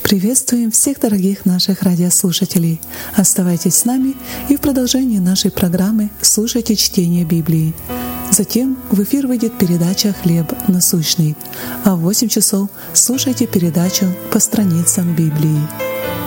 Приветствуем всех дорогих наших радиослушателей. Оставайтесь с нами и в продолжении нашей программы слушайте чтение Библии. Затем в эфир выйдет передача «Хлеб насущный», а в 8 часов слушайте передачу «По страницам Библии».